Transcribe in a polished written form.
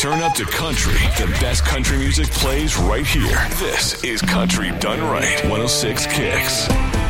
Turn up to country. The best country music plays right here. This is Country Done Right. 106 Kicks.